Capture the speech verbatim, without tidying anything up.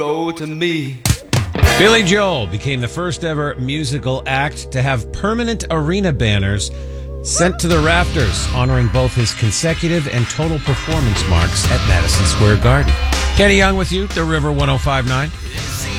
go to me. Billy Joel became the first ever musical act to have permanent arena banners sent to the rafters, honoring both his consecutive and total performance marks at Madison Square Garden. Kenny Young with you, The River one oh five point nine.